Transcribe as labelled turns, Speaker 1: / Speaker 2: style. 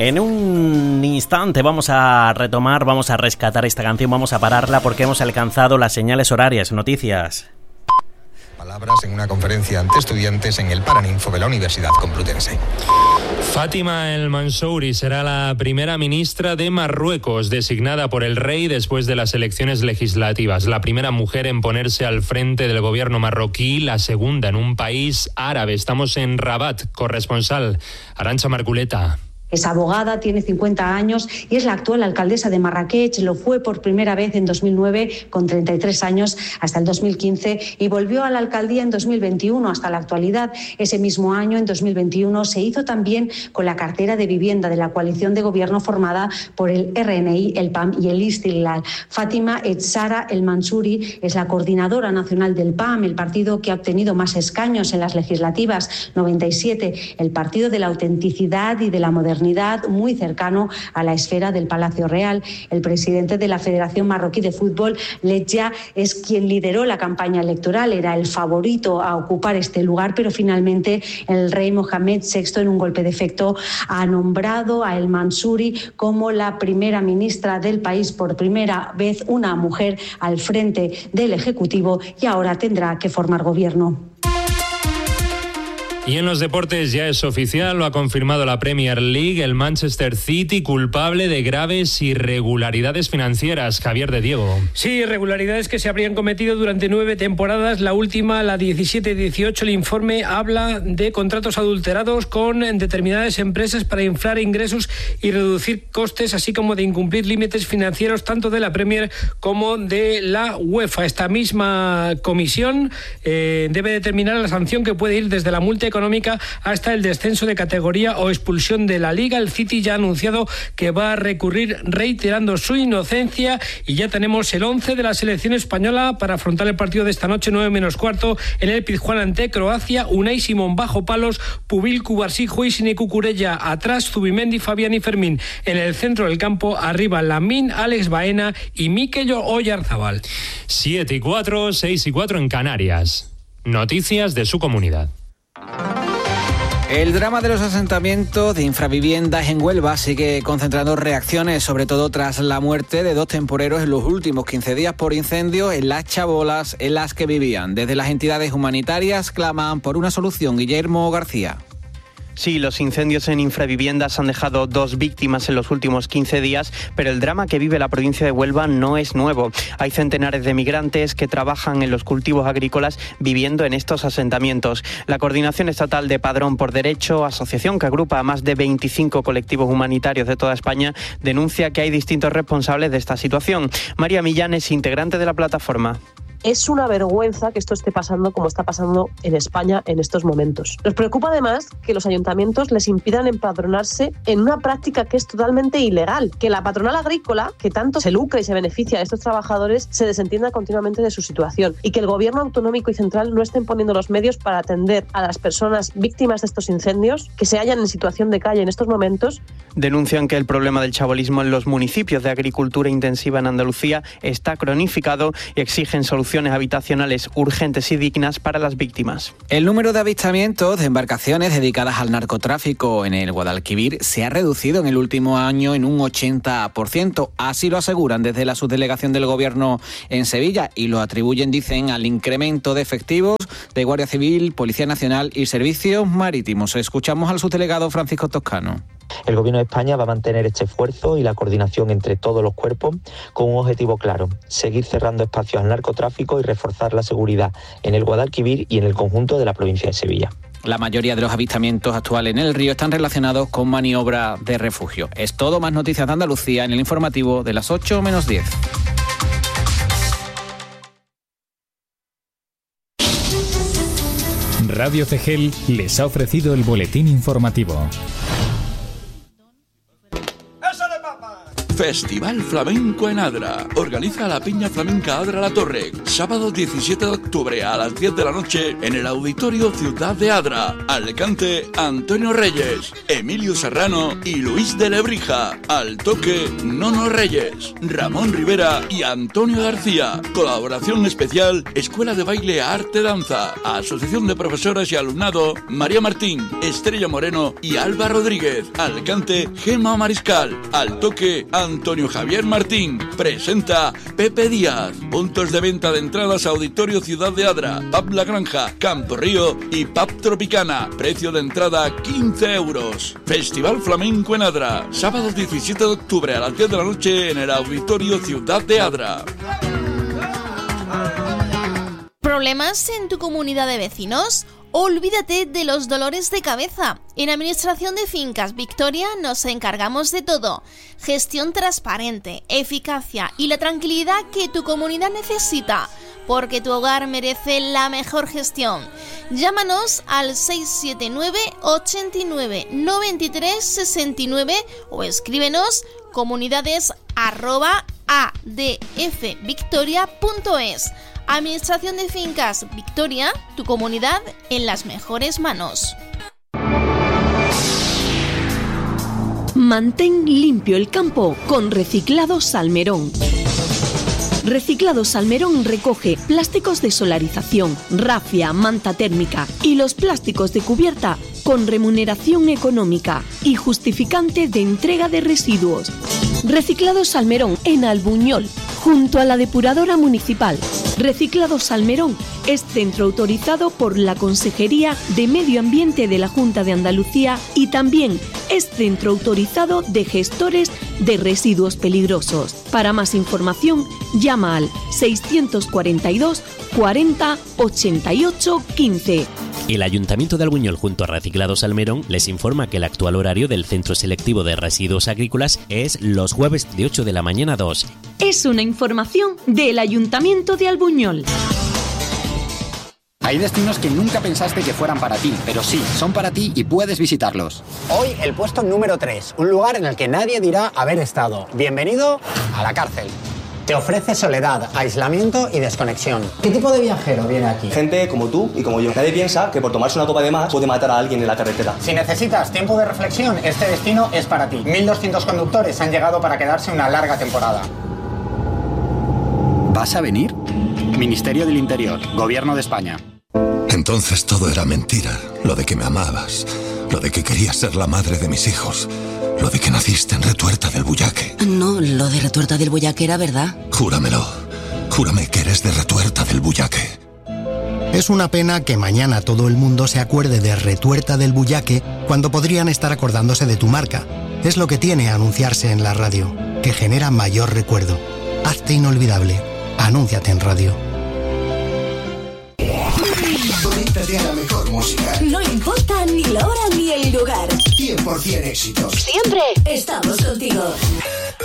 Speaker 1: En un instante vamos a retomar, vamos a rescatar esta canción, vamos a pararla porque hemos alcanzado las señales horarias. Noticias.
Speaker 2: Palabras en una conferencia ante estudiantes en el Paraninfo de la Universidad Complutense.
Speaker 3: Fátima El Mansouri será la primera ministra de Marruecos, designada por el rey después de las elecciones legislativas. La primera mujer en ponerse al frente del gobierno marroquí, la segunda en un país árabe. Estamos en Rabat, corresponsal Arantxa Marculeta.
Speaker 4: Es abogada, tiene 50 años y es la actual alcaldesa de Marrakech. Lo fue por primera vez en 2009 con 33 años hasta el 2015 y volvió a la alcaldía en 2021 hasta la actualidad. Ese mismo año, en 2021, se hizo también con la cartera de vivienda de la coalición de gobierno formada por el RNI, el PAM y el Istiqlal. Fátima Etsara El Mansouri es la coordinadora nacional del PAM, el partido que ha obtenido más escaños en las legislativas, 97, el partido de la autenticidad y de la modernidad, muy cercano a la esfera del Palacio Real. El presidente de la Federación Marroquí de Fútbol, Ledja, es quien lideró la campaña electoral, era el favorito a ocupar este lugar, pero finalmente el rey Mohamed VI, en un golpe de efecto, ha nombrado a El Mansouri como la primera ministra del país, por primera vez una mujer al frente del Ejecutivo, y ahora tendrá que formar gobierno.
Speaker 3: Y en los deportes ya es oficial, lo ha confirmado la Premier League, el Manchester City culpable de graves irregularidades financieras. Javier de Diego.
Speaker 5: Sí, irregularidades que se habrían cometido durante 9 temporadas. La última, la 17-18, el informe habla de contratos adulterados con determinadas empresas para inflar ingresos y reducir costes, así como de incumplir límites financieros tanto de la Premier como de la UEFA. Esta misma comisión debe determinar la sanción que puede ir desde la multa económica hasta el descenso de categoría o expulsión de la Liga. El City ya ha anunciado que va a recurrir reiterando su inocencia y ya tenemos el 11 de la selección española para afrontar el partido de esta noche, 9:15, en el Pizjuán ante Croacia. Unai Simón bajo palos, Pubil, Cubarsí, Huisin y Cucurella atrás, Zubimendi, Fabián y Fermín. En el centro del campo, arriba Lamín, Alex Baena y Mikel Oyarzabal.
Speaker 3: 7:04, 6:04 en Canarias. Noticias de su comunidad.
Speaker 6: El drama de los asentamientos de infraviviendas en Huelva sigue concentrando reacciones, sobre todo tras la muerte de 2 temporeros en los últimos 15 días por incendios en las chabolas en las que vivían. Desde las entidades humanitarias claman por una solución. Guillermo García.
Speaker 7: Sí, los incendios en infraviviendas han dejado 2 víctimas en los últimos 15 días, pero el drama que vive la provincia de Huelva no es nuevo. Hay centenares de migrantes que trabajan en los cultivos agrícolas viviendo en estos asentamientos. La Coordinación Estatal de Padrón por Derecho, asociación que agrupa a más de 25 colectivos humanitarios de toda España, denuncia que hay distintos responsables de esta situación. María Millán es integrante de la plataforma.
Speaker 8: Es una vergüenza que esto esté pasando como está pasando en España en estos momentos. Nos preocupa además que los ayuntamientos les impidan empadronarse en una práctica que es totalmente ilegal, que la patronal agrícola, que tanto se lucra y se beneficia de estos trabajadores, se desentienda continuamente de su situación y que el gobierno autonómico y central no estén poniendo los medios para atender a las personas víctimas de estos incendios que se hallan en situación de calle en estos momentos.
Speaker 7: Denuncian que el problema del chabolismo en los municipios de agricultura intensiva en Andalucía está cronificado y exigen soluciones habitacionales urgentes y dignas para las víctimas.
Speaker 6: El número de avistamientos de embarcaciones dedicadas al narcotráfico en el Guadalquivir se ha reducido en el último año en un 80%. Así lo aseguran desde la subdelegación del Gobierno en Sevilla y lo atribuyen, dicen, al incremento de efectivos de Guardia Civil, Policía Nacional y Servicios Marítimos. Escuchamos al subdelegado Francisco Toscano.
Speaker 9: El Gobierno de España va a mantener este esfuerzo y la coordinación entre todos los cuerpos con un objetivo claro: seguir cerrando espacios al narcotráfico y reforzar la seguridad en el Guadalquivir y en el conjunto de la provincia de Sevilla.
Speaker 6: La mayoría de los avistamientos actuales en el río están relacionados con maniobra de refugio. Es todo, más noticias de Andalucía en el informativo de las 8:10.
Speaker 10: Radio Cegel les ha ofrecido el boletín informativo.
Speaker 11: Festival Flamenco en Adra. Organiza la Peña Flamenca Adra La Torre. Sábado 17 de octubre a las 10 de la noche en el Auditorio Ciudad de Adra. Al cante Antonio Reyes, Emilio Serrano y Luis de Lebrija. Al toque Nono Reyes, Ramón Rivera y Antonio García. Colaboración especial Escuela de Baile Arte Danza. Asociación de Profesoras y Alumnado María Martín, Estrella Moreno y Alba Rodríguez. Al cante Gemma Mariscal. Al toque Antonio Javier Martín. Presenta Pepe Díaz. Puntos de venta de entradas Auditorio Ciudad de Adra, Pub La Granja, Campo Río y Pub Tropicana. Precio de entrada 15 euros. Festival Flamenco en Adra. Sábado 17 de octubre a las 10 de la noche en el Auditorio Ciudad de Adra.
Speaker 12: ¿Problemas en tu comunidad de vecinos? Olvídate de los dolores de cabeza. En Administración de Fincas Victoria nos encargamos de todo. Gestión transparente, eficacia y la tranquilidad que tu comunidad necesita, porque tu hogar merece la mejor gestión. Llámanos al 679 89 93 69 o escríbenos comunidades@adfvictoria.es. Administración de Fincas Victoria, tu comunidad en las mejores manos.
Speaker 13: Mantén limpio el campo con Reciclados Salmerón. Reciclados Salmerón recoge plásticos de solarización, rafia, manta térmica y los plásticos de cubierta con remuneración económica y justificante de entrega de residuos. Reciclados Salmerón en Albuñol, junto a la depuradora municipal. Reciclados Salmerón es centro autorizado por la Consejería de Medio Ambiente de la Junta de Andalucía y también es centro autorizado de gestores de residuos peligrosos. Para más información, llama al 642 40 88 15.
Speaker 1: El Ayuntamiento de Albuñol junto a Reciclados Salmerón les informa que el actual horario del Centro Selectivo de Residuos Agrícolas es los jueves de 8 de la mañana a 2.
Speaker 13: Es una información del Ayuntamiento de Albuñol.
Speaker 14: Hay destinos que nunca pensaste que fueran para ti, pero sí, son para ti y puedes visitarlos.
Speaker 15: Hoy el puesto número 3, un lugar en el que nadie dirá haber estado. Bienvenido a la cárcel. Te ofrece soledad, aislamiento y desconexión. ¿Qué tipo de viajero viene aquí?
Speaker 16: Gente como tú y como yo. Nadie piensa que por tomarse una copa de más puede matar a alguien en la carretera.
Speaker 15: Si necesitas tiempo de reflexión, este destino es para ti. 1.200 conductores han llegado para quedarse una larga temporada.
Speaker 14: ¿Vas a venir? Ministerio del Interior, Gobierno de España.
Speaker 17: Entonces todo era mentira. Lo de que me amabas, lo de que querías ser la madre de mis hijos, lo de que naciste en Retuerta del Bullaque.
Speaker 18: No, lo de Retuerta del Bullaque era verdad.
Speaker 17: Júramelo. Júrame que eres de Retuerta del Bullaque.
Speaker 19: Es una pena que mañana todo el mundo se acuerde de Retuerta del Bullaque cuando podrían estar acordándose de tu marca. Es lo que tiene anunciarse en la radio, que genera mayor recuerdo. Hazte inolvidable. Anúnciate en radio.
Speaker 20: Conéctate a la mejor música.
Speaker 21: No importa ni la hora ni el lugar.
Speaker 20: 100% éxitos.
Speaker 21: Siempre estamos contigo.